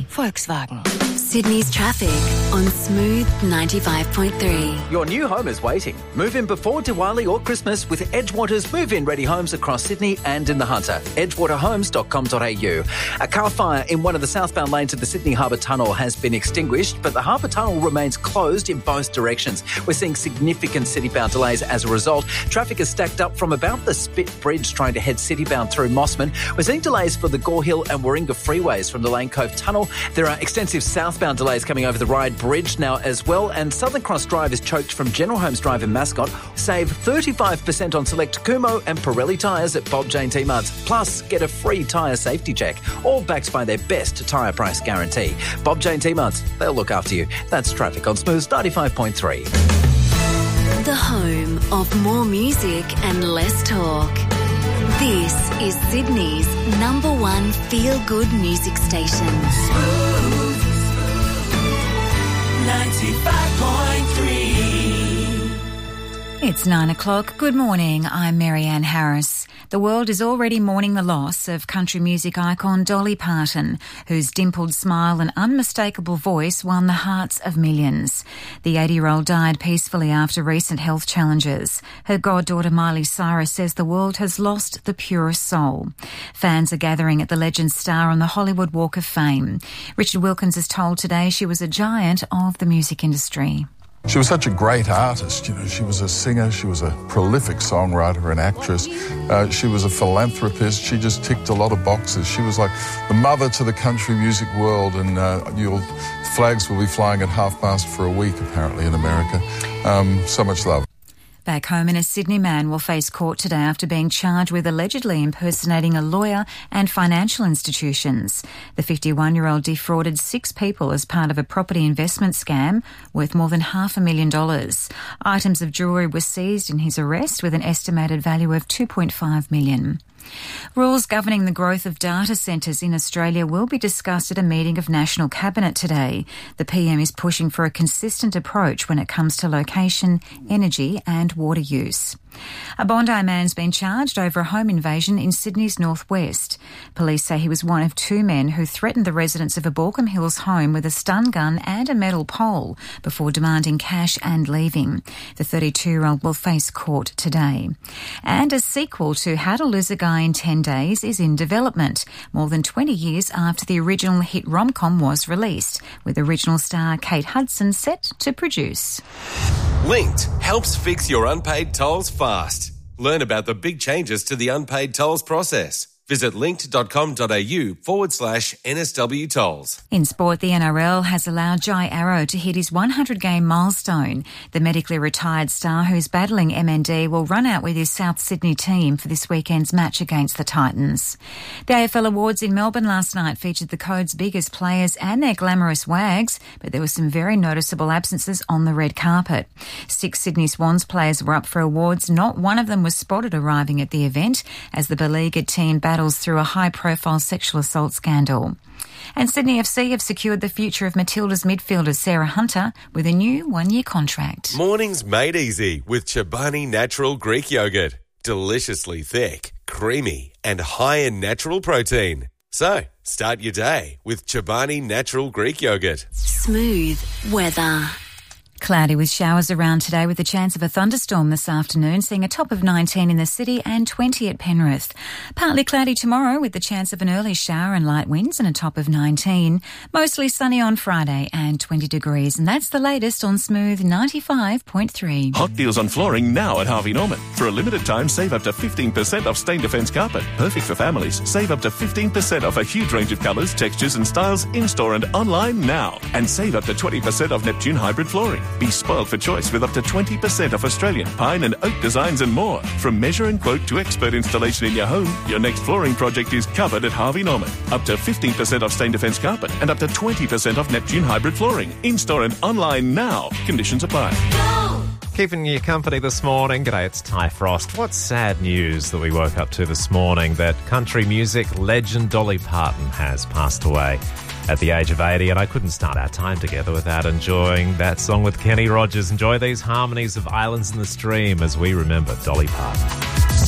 Audi. Volkswagen. Sydney's traffic on Smooth 95.3. Your new home is waiting. Move in before Diwali or Christmas with Edgewater's move-in ready homes across Sydney and in the Hunter. edgewaterhomes.com.au. A car fire in one of the southbound lanes of the Sydney Harbour Tunnel has been extinguished, but the Harbour Tunnel remains closed in both directions. We're seeing significant city-bound delays as a result. Traffic is stacked up from about the Spit Bridge trying to head city-bound through Mossman. We're seeing delays for the Gore Hill and Warringah freeways from the Lane Cove Tunnel. There are extensive southbound delays coming over the Ryde Bridge now as well, and Southern Cross Drive is choked from General Holmes Drive in Mascot. Save 35% on select Kumo and Pirelli tyres at Bob Jane T-Marts. Plus, get a free tyre safety check, all backed by their best tyre price guarantee. Bob Jane T-Marts, they'll look after you. That's traffic on Smooth 95.3. The home of more music and less talk. This is Sydney's #1 feel-good music station. Smooth 95.3. It's 9 o'clock. Good morning. I'm Marianne Harris. The world is already mourning the loss of country music icon Dolly Parton, whose dimpled smile and unmistakable voice won the hearts of millions. The 80-year-old died peacefully after recent health challenges. Her goddaughter Miley Cyrus says the world has lost the purest soul. Fans are gathering at the legend's star on the Hollywood Walk of Fame. Richard Wilkins is told today she was a giant of the music industry. She was such a great artist. You know, she was a singer, she was a prolific songwriter and actress. She was a philanthropist. She just ticked a lot of boxes. She was like the mother to the country music world, and flags will be flying at half-mast for a week, apparently, in America. So much love. Back home, a Sydney man will face court today after being charged with allegedly impersonating a lawyer and financial institutions. The 51-year-old defrauded 6 people as part of a property investment scam worth more than $500,000. Items of jewellery were seized in his arrest with an estimated value of $2.5 million. Rules governing the growth of data centres in Australia will be discussed at a meeting of National Cabinet today. The PM is pushing for a consistent approach when it comes to location, energy and water use. A Bondi man's been charged over a home invasion in Sydney's northwest. Police say he was one of 2 men who threatened the residents of a Baulkham Hills home with a stun gun and a metal pole before demanding cash and leaving. The 32-year-old will face court today. And a sequel to How to Lose a Guy in 10 Days is in development, more than 20 years after the original hit rom-com was released, with original star Kate Hudson set to produce. Linked helps fix your unpaid tolls fast. Learn about the big changes to the unpaid tolls process. Visit linked.com.au/NSW tolls. In sport, the NRL has allowed Jai Arrow to hit his 100-game milestone. The medically retired star, who's battling MND, will run out with his South Sydney team for this weekend's match against the Titans. The AFL Awards in Melbourne last night featured the Code's biggest players and their glamorous wags, but there were some very noticeable absences on the red carpet. 6 Sydney Swans players were up for awards. Not one of them was spotted arriving at the event as the beleaguered team battles through a high-profile sexual assault scandal. And Sydney FC have secured the future of Matilda's midfielder Sarah Hunter with a new 1-year contract. Mornings made easy with Chobani Natural Greek Yogurt. Deliciously thick, creamy and high in natural protein. So, start your day with Chobani Natural Greek Yogurt. Smooth weather. Cloudy with showers around today with a chance of a thunderstorm this afternoon, seeing a top of 19 in the city and 20 at Penrith. Partly cloudy tomorrow with the chance of an early shower and light winds and a top of 19. Mostly sunny on Friday and 20 degrees. And that's the latest on Smooth 95.3. Hot deals on flooring now at Harvey Norman. For a limited time, save up to 15% off Stain Defence carpet. Perfect for families. Save up to 15% off a huge range of colours, textures and styles in-store and online now. And save up to 20% off Neptune hybrid flooring. Be spoiled for choice with up to 20% off Australian pine and oak designs and more. From measure and quote to expert installation in your home, your next flooring project is covered at Harvey Norman. Up to 15% off Stain Defence carpet and up to 20% off Neptune hybrid flooring. In-store and online now. Conditions apply. Keeping you company this morning. G'day, it's Ty Frost. What sad news that we woke up to this morning, that country music legend Dolly Parton has passed away at the age of 80, and I couldn't start our time together without enjoying that song with Kenny Rogers. Enjoy these harmonies of Islands in the Stream as we remember Dolly Parton.